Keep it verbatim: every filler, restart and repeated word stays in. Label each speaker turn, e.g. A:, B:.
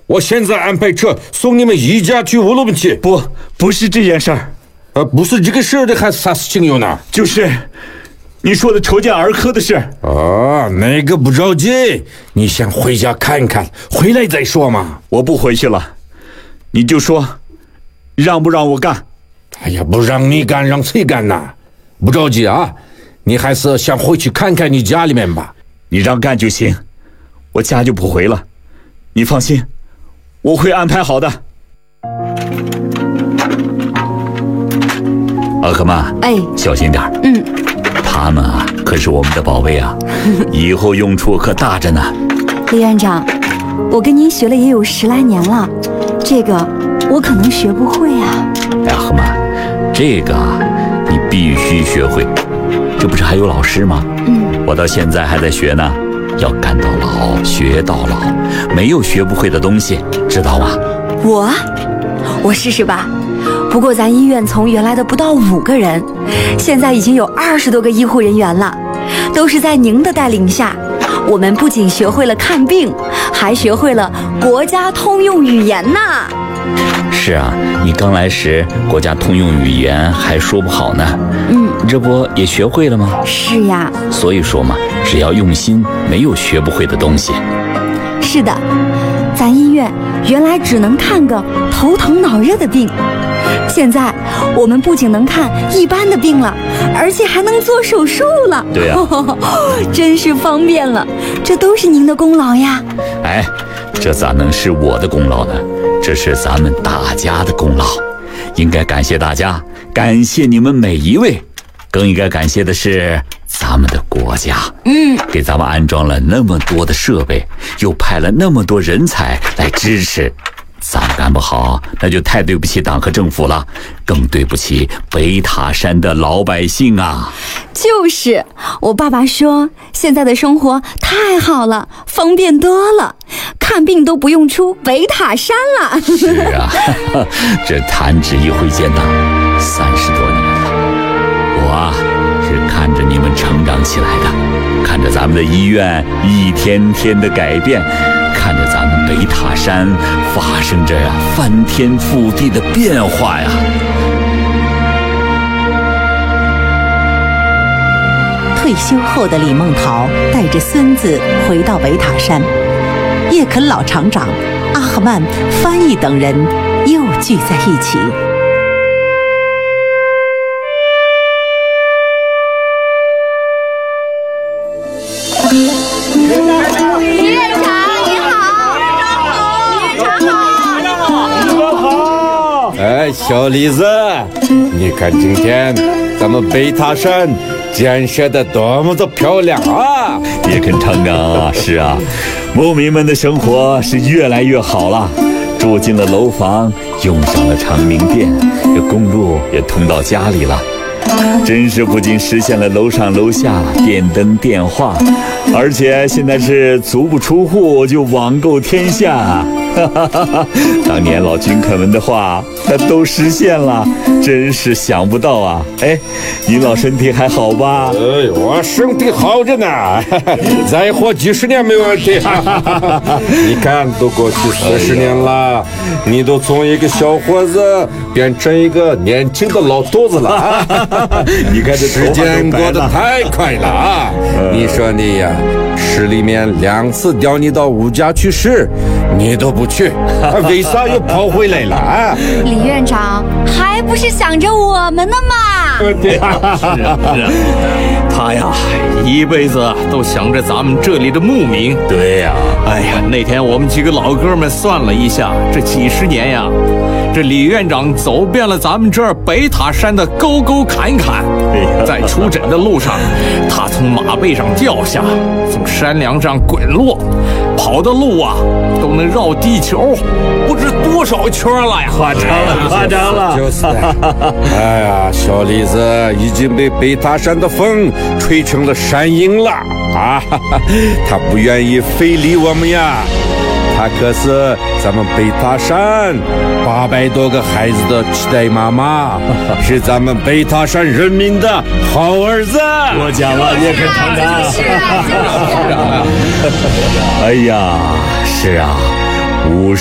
A: 我现在安排车送你们一家去乌鲁木齐。
B: 不，不是这件事儿。
A: 呃，不是这个事儿的，还是啥事情有呢？
B: 就是你说的筹建儿科的事。
A: 啊，那个不着急，你先回家看看，回来再说嘛。
B: 我不回去了，你就说让不让我干？
A: 哎呀，不让你干，让谁干呐？不着急啊，你还是先回去看看你家里面吧。
B: 你让干就行，我家就不回了。你放心，我会安排好的。阿克曼，
C: 哎，
B: 小心点。
C: 嗯，
B: 他们啊，可是我们的宝贝啊，以后用处可大着呢。
C: 李院长，我跟您学了也有十来年了，这个我可能学不会啊。
B: 哎，阿克曼，这个啊，你必须学会。这不是还有老师吗？
C: 嗯，
B: 我到现在还在学呢，要干到老，学到老，没有学不会的东西，知道吗？
C: 我，我试试吧。不过咱医院从原来的不到五个人，现在已经有二十多个医护人员了，都是在您的带领下，我们不仅学会了看病，还学会了国家通用语言呢。
B: 是啊，你刚来时国家通用语言还说不好呢，
C: 嗯，
B: 这不也学会了吗？
C: 是呀，
B: 所以说嘛，只要用心，没有学不会的东西。
C: 是的，咱医院原来只能看个头疼脑热的病，现在我们不仅能看一般的病了，而且还能做手术了。
B: 对呀、
C: 啊，真是方便了，这都是您的功劳呀。
B: 哎，这咋能是我的功劳呢？这是咱们大家的功劳，应该感谢大家，感谢你们每一位，更应该感谢的是咱们的国家，
C: 嗯，
B: 给咱们安装了那么多的设备，又派了那么多人才来支持。咱们干不好，那就太对不起党和政府了，更对不起北塔山的老百姓啊！
C: 就是，我爸爸说，现在的生活太好了，方便多了，看病都不用出北塔山了。
B: 是啊，这弹指一挥间呐，三十多年了，我啊是看着你们成长起来的，看着咱们的医院一天天的改变，看着咱们北塔山发生着呀翻天覆地的变化呀。
D: 退休后的李梦桃带着孙子回到北塔山，叶肯老厂长、阿赫曼翻译等人又聚在一起。
C: 李院长您好，李院长好，
A: 你们好。哎，小李子，你看今天咱们北塔山建设的多么的漂亮啊！
B: 叶肯厂长啊，是啊，牧民们的生活是越来越好了，住进了楼房，用上了长明电，这公路也通到家里了。真是不仅实现了楼上楼下电灯电话，而且现在是足不出户就网购天下。当年老军肯们的话那都实现了，真是想不到啊！哎，您老身体还好吧？
A: 哎，我身体好着呢，再活几十年没问题。你看，都过去四十年了，你都从一个小伙子变成一个年轻的老头子了。
B: 你看这
A: 时间过得太快了啊！你说你呀，市里面两次调你到物价去试，你都不去，为啥又跑回来了啊？
C: 李院长还不是想着我们呢嘛？
A: 对，
E: 是啊是啊，他呀一辈子都想着咱们这里的牧民。
B: 对呀、啊，
E: 哎呀，那天我们几个老哥们算了一下，这几十年呀，这李院长走遍了咱们这儿北塔山的沟沟坎坎，在出诊的路上，他从马背上掉下，从山梁上滚落，跑的路啊都能绕地球不知多少圈了呀！
B: 夸张了，夸张了，
A: 就是的。哎呀，小李子已经被北塔山的风吹成了山鹰了啊！他不愿意非礼我们呀。他可是咱们北塔山八百多个孩子的期待妈妈，是咱们北塔山人民的好儿子。
B: 我讲了，叶肯厂长。哎呀，是啊，五十。